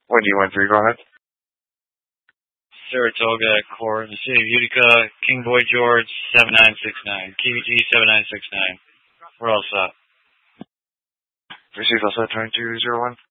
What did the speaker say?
1D13, go ahead. Saratoga, Core, the City of Utica, King Boy George, 7969. KVG 7969. We're all set. Received all set, 2201.